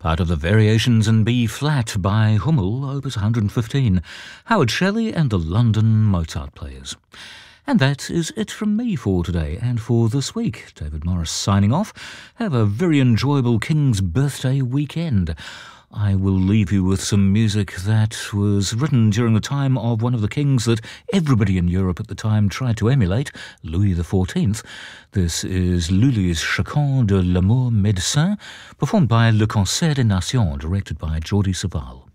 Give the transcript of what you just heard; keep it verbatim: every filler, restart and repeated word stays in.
Out of the Variations in B-flat by Hummel, Opus one hundred fifteen, Howard Shelley and the London Mozart Players. And that is it from me for today and for this week. David Morris signing off. Have a very enjoyable King's Birthday weekend. I will leave you with some music that was written during the time of one of the kings that everybody in Europe at the time tried to emulate, Louis the fourteenth. This is Lully's Chacun de l'amour médecin, performed by Le Concert des Nations, directed by Jordi Savall.